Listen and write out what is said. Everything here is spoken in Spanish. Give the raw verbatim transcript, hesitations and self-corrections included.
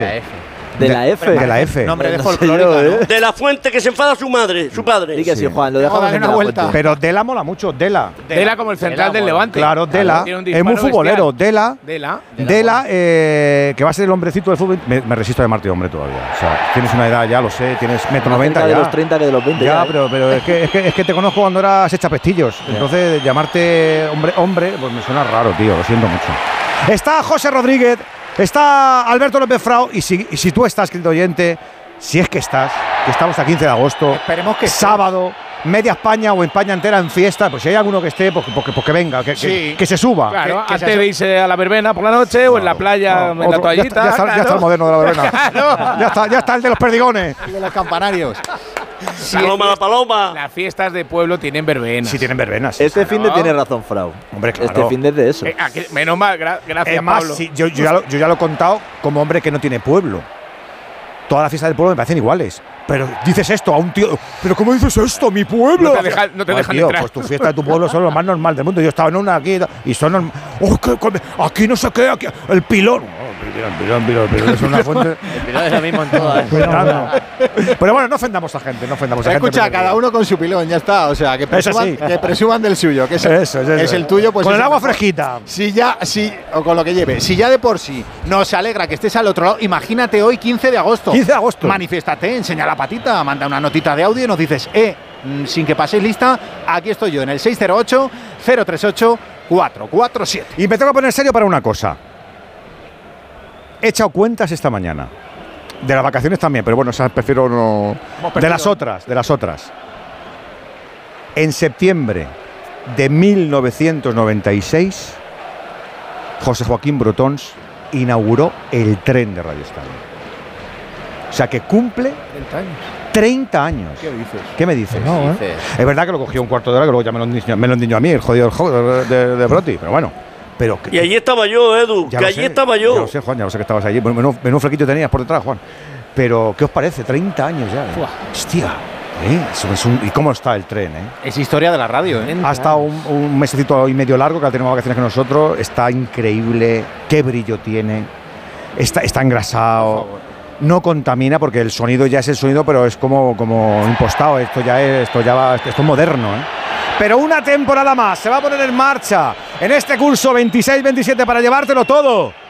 De la F. De la F. Nombre de No sé folclórica, yo, ¿eh? ¿no? De la fuente que se enfada su madre, su padre. Di que sí, Sí. Juan, lo dejamos Dale en una la vuelta. fuente. Pero Dela mola mucho, Dela. Dela como el central Dela, del bueno. Levante. Claro, Dela. Tiene un Es muy disparo futbolero. bestial. Dela. Dela. Dela, eh, que va a ser el hombrecito del fútbol. Me, me resisto a llamarte hombre todavía. O sea, tienes una edad, ya lo sé, tienes metro Más noventa cerca de ya. los treinta que de los veinte. Ya, Ya, ¿eh? pero, pero es, que, es, que, es que te conozco cuando eras hecha pestillos. Entonces, llamarte hombre, hombre, pues me suena raro, tío. Lo siento mucho. Está José Rodríguez, está Alberto López Frau. Y si, y si tú estás, querido oyente, si es que estás, que estamos a quince de agosto, Esperemos que sábado, media España o España entera en fiesta, pues si hay alguno que esté, pues, pues, pues que venga, que, Sí. que, que se suba. Claro, Que- que antes se- de irse a la verbena por la noche o en la playa, No, en la otro- ya, toallita. está, ya, está, ya claro. está el moderno de la verbena. ya, está, ya está el de los perdigones. Y de los campanarios. Paloma la paloma. Las fiestas de pueblo tienen verbena. Si tienen verbenas. Este fin de Claro. tiene razón, Frau. Hombre, claro. Este fin de es de eso. Eh, aquí- menos mal, gra- gracias, Es más, Pablo. sí, yo, yo ya lo, yo ya lo he contado como hombre que no tiene pueblo. Todas las fiestas del pueblo me parecen iguales. Pero dices esto a un tío. ¿Pero cómo dices esto? ¡Mi pueblo! No te dejan- no te Ay, dejan tío, entrar. Pues tu fiesta de tu pueblo son lo más normal del mundo. Yo estaba en una aquí y son norm- ¡Oh, qué come- aquí no sé qué! Aquí, el pilón. Oh, pilón, pilón, pilón, pilón. Es una fuente. Pero es lo mismo en todas. Cuidado. Pero bueno, no ofendamos a gente. No ofendamos a gente. Escucha, porque- cada uno con su pilón, ya está. O sea, que presuman, sí. que presuman del suyo, que es, Eso, es eso. es el tuyo. Pues Con es el agua mejor. fresquita. Si ya, si, o con lo que lleve, si ya de por sí nos alegra que estés al otro lado, imagínate hoy, quince de agosto. quince de agosto. Manifiéstate, enseña la patita, manda una notita de audio y nos dices, eh, mm, sin que paséis lista, aquí estoy yo en el seis cero ocho, cero tres ocho, cuatro cuatro siete. Y me tengo que poner serio para una cosa. He echado cuentas esta mañana. De las vacaciones también, pero bueno, esas prefiero no. De las otras, de las otras. En septiembre de mil novecientos noventa y seis, José Joaquín Brotons inauguró el tren de Radio Estadio. O sea que cumple treinta años. ¿Qué dices? ¿Qué me dices? No, ¿eh? Es verdad que lo cogió un cuarto de hora, que luego ya me lo endiñó, me lo endiñó a mí, el jodido el jo- de, de, de Broti, pero bueno. Pero que- Y allí estaba yo, Edu. ya Que lo allí sé, estaba Ya yo. lo sé, Juan, ya lo sé que estabas allí. Bueno, menudo, menudo flequito tenías por detrás, Juan. Pero, ¿qué os parece? treinta años ya. ¿eh? Hostia. ¿eh? Eso es un- ¿Y cómo está el tren? Eh? Es historia de la radio, ¿eh? Ha estado un, un mesecito y medio largo, que ha tenido más vacaciones que nosotros. Está increíble. Qué brillo tiene. Está, está engrasado. No contamina porque el sonido ya es el sonido, pero es como, como impostado. Esto ya es, esto ya va, esto es moderno, ¿eh? Pero una temporada más se va a poner en marcha en este curso veintiséis veintisiete para llevártelo todo.